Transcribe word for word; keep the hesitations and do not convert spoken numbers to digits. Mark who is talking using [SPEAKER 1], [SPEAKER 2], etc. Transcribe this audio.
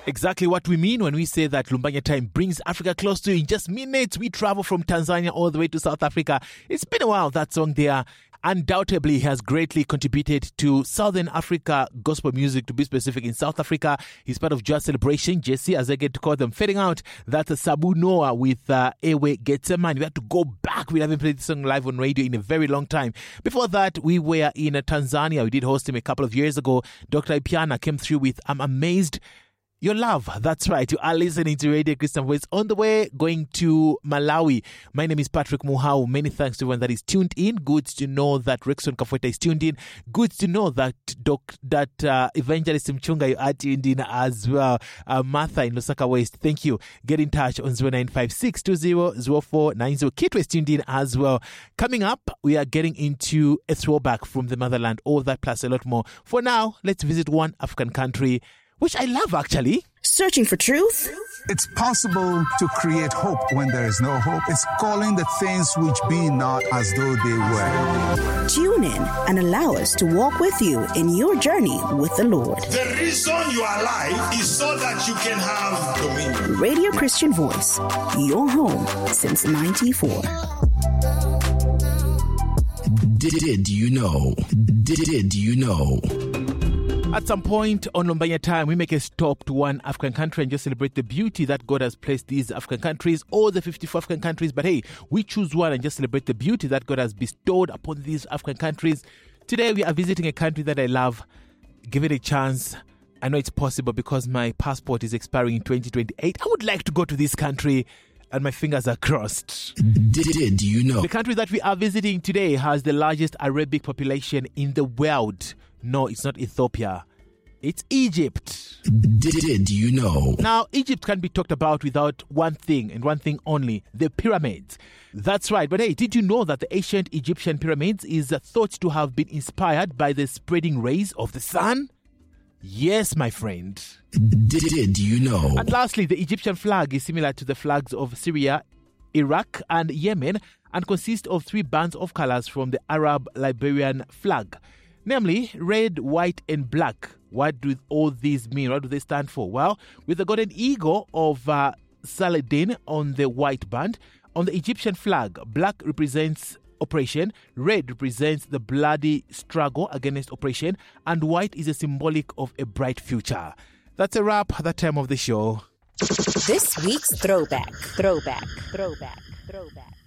[SPEAKER 1] Exactly what we mean when we say that Lumbanya Time brings Africa close to you. In just minutes, we travel from Tanzania all the way to South Africa. It's been a while, that song there. Undoubtedly has greatly contributed to Southern Africa gospel music, to be specific. In South Africa, he's part of Jazz Celebration, Jesse, as I get to call them, fading out. That's Sabu Noah with uh, Ewe Getseman. We had to go back. We haven't played this song live on radio in a very long time. Before that, we were in uh, Tanzania. We did host him a couple of years ago. Doctor Ipiana came through with I'm Amazed. Your love, that's right. You are listening to Radio Christian Voice. On the way, going to Malawi. My name is Patrick Muhau. Many thanks to everyone that is tuned in. Good to know that Rexon Kafueta is tuned in. Good to know that doc, that uh, Evangelist Mchunga, you are tuned in as well. Uh, Martha in Lusaka West, thank you. Get in touch on zero nine five six two zero zero four nine zero. Kit was tuned in as well. Coming up, we are getting into a throwback from the motherland. All that plus a lot more. For now, let's visit one African country, which I love, actually.
[SPEAKER 2] Searching for truth?
[SPEAKER 3] It's possible to create hope when there is no hope. It's calling the things which be not as though they were.
[SPEAKER 2] Tune in and allow us to walk with you in your journey with the Lord.
[SPEAKER 4] The reason you are alive is so that you can have dominion.
[SPEAKER 2] Radio Christian Voice, your home since ninety-four.
[SPEAKER 5] Did you know? Did you know?
[SPEAKER 1] At some point on Lumbanya Time, we make a stop to one African country and just celebrate the beauty that God has placed these African countries, all the fifty-four African countries. But hey, we choose one and just celebrate the beauty that God has bestowed upon these African countries. Today, we are visiting a country that I love. Give it a chance. I know it's possible because my passport is expiring in twenty twenty-eight. I would like to go to this country, and my fingers are crossed.
[SPEAKER 5] Did you know?
[SPEAKER 1] The country that we are visiting today has the largest Arabic population in the world. No, it's not Ethiopia. It's Egypt.
[SPEAKER 5] Did you know?
[SPEAKER 1] Now, Egypt can be talked about without one thing and one thing only, the pyramids. That's right. But hey, did you know that the ancient Egyptian pyramids is thought to have been inspired by the spreading rays of the sun? Yes, my friend.
[SPEAKER 5] Did you know?
[SPEAKER 1] And lastly, the Egyptian flag is similar to the flags of Syria, Iraq, and Yemen, and consists of three bands of colors from the Arab Liberian flag. Namely, red, white, and black. What do all these mean? What do they stand for? Well, with the golden eagle of uh, Saladin on the white band, on the Egyptian flag, black represents oppression, red represents the bloody struggle against oppression, and white is a symbolic of a bright future. That's a wrap at the time of the show.
[SPEAKER 2] This week's Throwback, Throwback, Throwback, Throwback.